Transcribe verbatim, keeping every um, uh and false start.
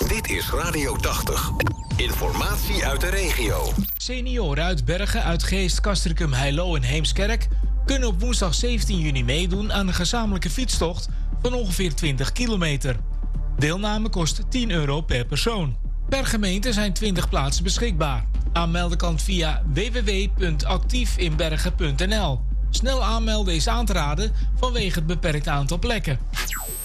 Dit is Radio tachtig. Informatie uit de regio. Senioren uit Bergen, Uitgeest, Castricum, Heilo en Heemskerk kunnen op woensdag zeventien juni meedoen aan een gezamenlijke fietstocht van ongeveer twintig kilometer. Deelname kost tien euro per persoon. Per gemeente zijn twintig plaatsen beschikbaar. Aanmelden kan via w w w punt actiefinbergen punt n l. Snel aanmelden is aan te raden vanwege het beperkt aantal plekken.